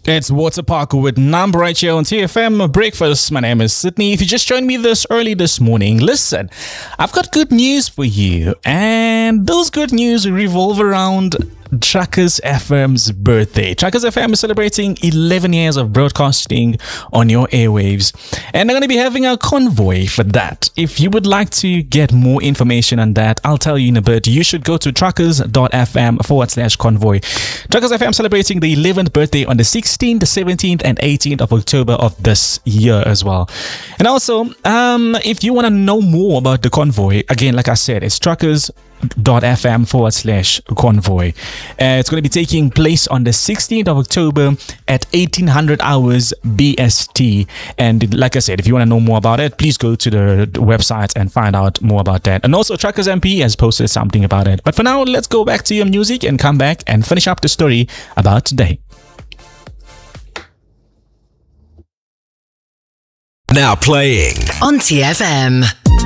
It's Water Park with Number right here on TFM Breakfast. My name is Sydney. If you just joined me this early this morning, listen, I've got good news for you. And those good news revolve around Truckers FM's birthday. Truckers FM is celebrating 11 years of broadcasting on your airwaves, and they're going to be having a convoy for that. If you would like to get more information on that, I'll tell you in a bit. You should go to truckers.fm/convoy. Truckers FM celebrating the 11th birthday on the 16th, 17th, and 18th of October of this year as well. And also, if you want to know more about the convoy, again, like I said, it's truckers.fm/convoy. It's going to be taking place on the 16th of October at 1800 hours BST. And like I said, if you want to know more about it, please go to the website and find out more about that. And also, Truckers MP has posted something about it. But for now, let's go back to your music and come back and finish up the story about today. Now playing on TFM.